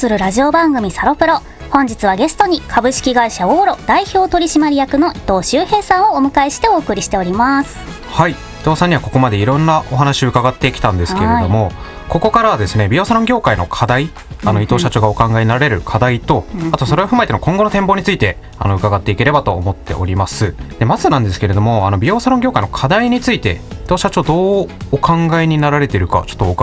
するラジオ番組サロプロ。本日はゲストに株式会社オーロ代表取締役の伊藤修平さんをお迎えしてお送りしております。 はい、伊藤さんにはここまでいろんなお話を伺ってきたんですけれども、ここからはですね、美容サロン業界の課題、伊藤社長がお考えになられる課題と、あとそれを踏まえての今後の展望について伺っていければと思っております。でまずなんですけれども、美容サロン業界の課題について伊藤社長どうお考えになられているかちょっとお伺